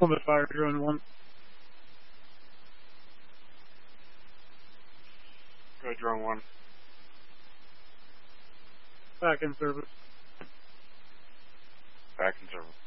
Limit fire, drone 1. Go ahead, drone 1. Back in service. Back in service.